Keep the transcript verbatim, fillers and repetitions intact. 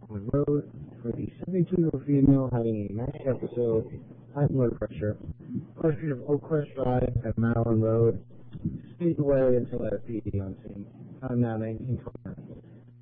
on the road for the seventy-two-year-old female having a manic episode, high blood pressure, question of Oakcrest Drive at Maryland Road, speed away until at a P D on scene. Time now nineteen twenty.